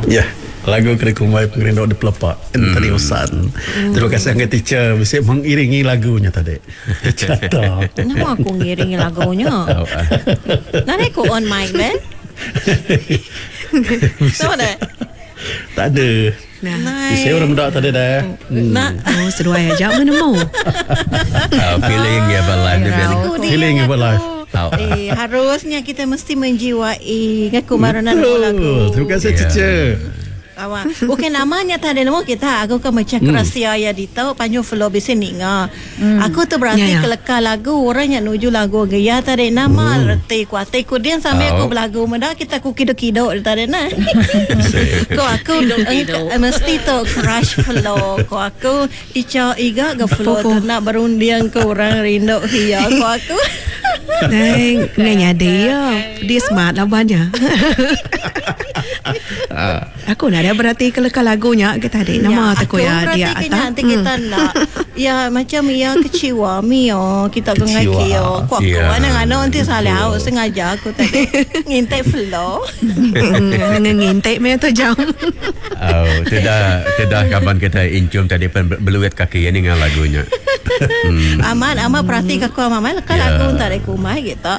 Ya, lagu kena kumai pengerindau di pelepak Tadi usan. Terima kasih dengan teacher bisa mengiringi lagunya tadi. Cata. Kenapa aku ngiringi lagunya? Nanti aku on mic deh. Tahu dah? Tak ada. Saya orang muda tadi dah. Oh, seruai aja mana mau. Feeling ya balan Feeling about life. Harusnya kita mesti menjiwai kekumaran lagu. Terima kasih teacher. Bukan namanya tadi nama kita. Aku kan macam kerasia ya ditahu panjang flow bisa ninga. Aku tu berarti kelekar lagu orang yang nuju lagu gaya tadi nama reti kuatai kudian sampai aku berlagu muda kita ku kido-kido tadi nah. Ko aku mesti tu crush flow. Ko aku iga ke flow tu nak berundian ke orang rindu hiya ko aku. Nganya dia smart lah banyak. Aku nak ada berarti kelekar lagunya kita ada nama tak ya dia atas. Nanti kita nak ya macam ya kecewa mio kita gengaki yo. Kok ana nanti salah sengaja aku tadi ngintai flow. Ngintai me tu jam. Tidak kapan kita incum tadi pun beluet kaki ini dengan lagunya. Aman perhati aku aman lekar lagu tadi kumai gitu.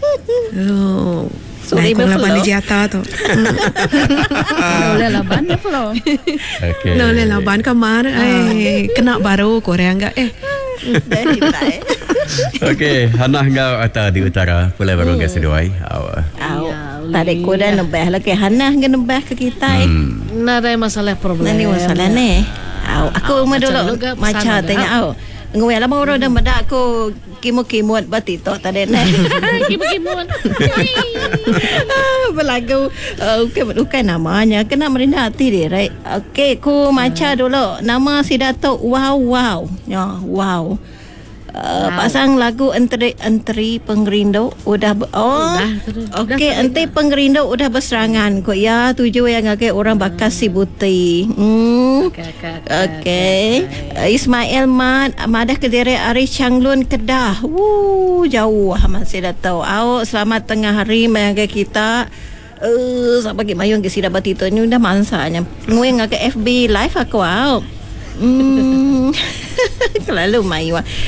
Sorry laban di jata tu. Boleh laban ya flow. Okay. Boleh laban kamar. Kena baru Korea enggak Okey, Hana engkau atau di utara Pulau Baru ke Seduai. Tadi ku dah nembah lagi Hana nembah ke kita. Nada masalah problem. Nani masalah ni. Aku dulu macam tanya au. Ngwe lama orang dah medak aku kimut batito tadi ni. Kimut. Berlagu bukan namanya kena merendah hati dia right. Okey ku macam dulu nama si Dato' wow ya wow. Pasang lagu enteri pengerindu udah okey enteri pengerindu udah berserangan kok ya tuju yang agak orang bakas si buti okey Ismail Madah Kediri Ari Changlun Kedah jauh masih dah tahu selamat tengah hari menjaga kita sampai ke mayung ke sida batito ni dah mansanya ngwe ngake FB live aku Lalu mayu